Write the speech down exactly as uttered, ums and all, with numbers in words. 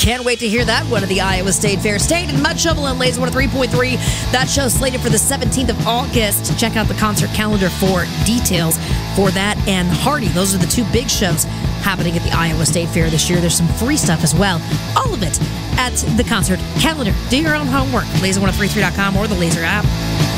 Can't wait to hear that one at the Iowa State Fair. Staying in Mud Shovel and Laser one oh three point three. That show's slated for the seventeenth of August. Check out the concert calendar for details for that and Hardy. Those are the two big shows happening at the Iowa State Fair this year. There's some free stuff as well. All of it at the concert calendar. Do your own homework. laser ten thirty-three dot com or the Laser app.